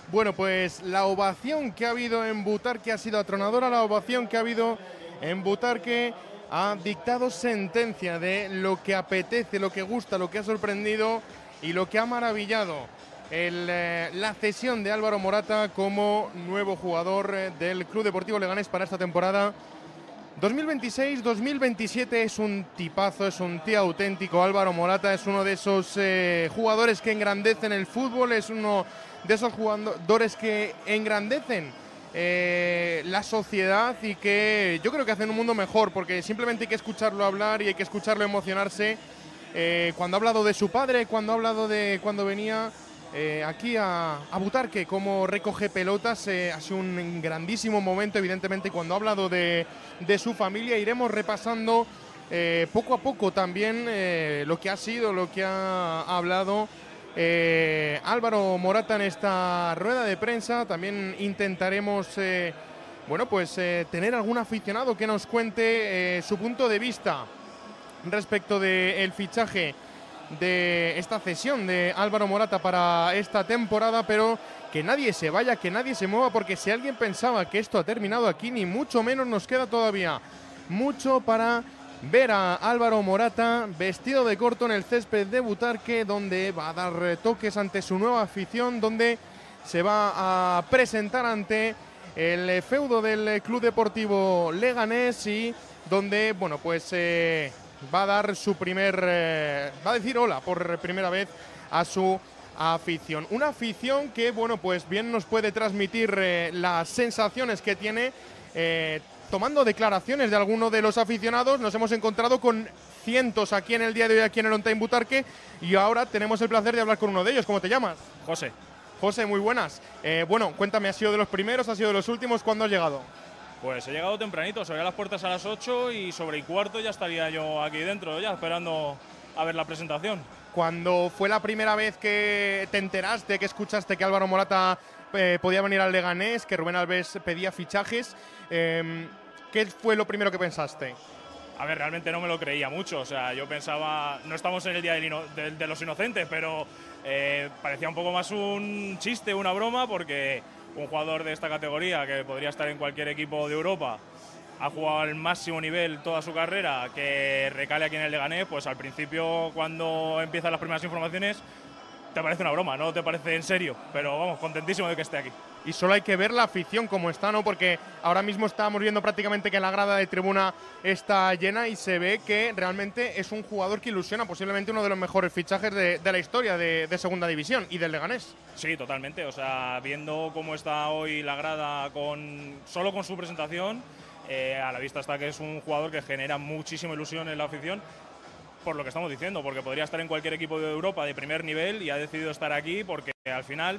Bueno, pues la ovación que ha habido en Butarque ha sido atronadora, la ovación que ha habido en Butarque ha dictado sentencia de lo que apetece, lo que gusta, lo que ha sorprendido y lo que ha maravillado. La cesión de Álvaro Morata como nuevo jugador del Club Deportivo Leganés para esta temporada 2026-2027. Es un tipazo, es un tío auténtico. Álvaro Morata es uno de esos jugadores que engrandecen el fútbol, es uno de esos jugadores que engrandecen la sociedad y que yo creo que hacen un mundo mejor, porque simplemente hay que escucharlo hablar y hay que escucharlo emocionarse. Cuando ha hablado de su padre, cuando ha hablado de cuando venía aquí a Butarque, cómo recoge pelotas, ha sido un grandísimo momento. Evidentemente, cuando ha hablado de su familia, iremos repasando poco a poco también lo que ha sido, lo que ha hablado Álvaro Morata en esta rueda de prensa. También intentaremos tener algún aficionado que nos cuente su punto de vista respecto del fichaje de esta cesión de Álvaro Morata para esta temporada, pero que nadie se vaya, que nadie se mueva, porque si alguien pensaba que esto ha terminado aquí, ni mucho menos, nos queda todavía mucho para ver a Álvaro Morata vestido de corto en el césped de Butarque, donde va a dar toques ante su nueva afición, donde se va a presentar ante el feudo del Club Deportivo Leganés y donde, va a dar su va a decir hola por primera vez a su afición. Una afición que, bien nos puede transmitir las sensaciones que tiene. Tomando declaraciones de algunos de los aficionados, nos hemos encontrado con cientos aquí en el día de hoy, aquí en el On Time Butarque, y ahora tenemos el placer de hablar con uno de ellos. ¿Cómo te llamas? José. José, muy buenas. Cuéntame, ¿has sido de los primeros, has sido de los últimos? ¿Cuándo has llegado? Pues he llegado tempranito, se abrían las puertas a las 8 y sobre y cuarto ya estaría yo aquí dentro, ya esperando a ver la presentación. ¿Cuándo fue la primera vez que te enteraste, que escuchaste que Álvaro Morata podía venir al Leganés, que Rubén Alves pedía fichajes? ¿Qué fue lo primero que pensaste? A ver, realmente no me lo creía mucho, o sea, yo pensaba, no estamos en el Día de los Inocentes, pero parecía un poco más un chiste, una broma, porque un jugador de esta categoría, que podría estar en cualquier equipo de Europa, ha jugado al máximo nivel toda su carrera, que recale aquí en el Leganés, pues al principio, cuando empiezan las primeras informaciones, te parece una broma, no te parece en serio, pero vamos, contentísimo de que esté aquí. Y solo hay que ver la afición como está, ¿no? Porque ahora mismo estamos viendo prácticamente que la grada de tribuna está llena y se ve que realmente es un jugador que ilusiona, posiblemente uno de los mejores fichajes de la historia de Segunda División y del Leganés. Sí, totalmente. O sea, viendo cómo está hoy la grada solo con su presentación, a la vista está que es un jugador que genera muchísima ilusión en la afición, por lo que estamos diciendo, porque podría estar en cualquier equipo de Europa de primer nivel y ha decidido estar aquí porque al final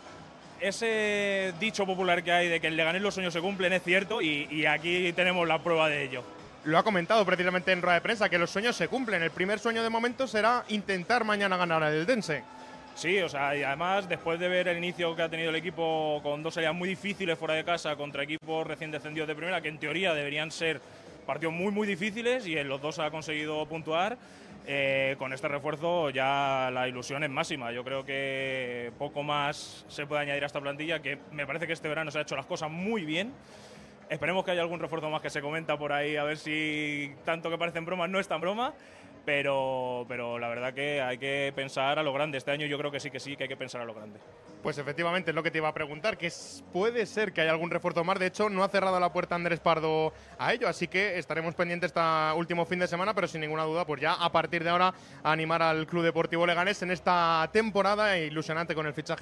ese dicho popular que hay de que en Leganés los sueños se cumplen es cierto y aquí tenemos la prueba de ello. Lo ha comentado precisamente en rueda de prensa, que los sueños se cumplen. El primer sueño de momento será intentar mañana ganar al Eldense. Sí, o sea, y además después de ver el inicio que ha tenido el equipo con dos salidas muy difíciles fuera de casa contra equipos recién descendidos de primera, que en teoría deberían ser partidos muy muy difíciles y en los dos ha conseguido puntuar, con este refuerzo ya la ilusión es máxima. Yo creo que poco más se puede añadir a esta plantilla, que me parece que este verano se ha hecho las cosas muy bien. Esperemos que haya algún refuerzo más que se comenta por ahí, a ver si tanto que parecen bromas no es tan broma. Pero la verdad que hay que pensar a lo grande. Este año yo creo que sí que hay que pensar a lo grande. Pues efectivamente es lo que te iba a preguntar, que puede ser que haya algún refuerzo más. De hecho, no ha cerrado la puerta Andrés Pardo a ello, así que estaremos pendientes este último fin de semana, pero sin ninguna duda, pues ya a partir de ahora a animar al Club Deportivo Leganés en esta temporada ilusionante con el fichaje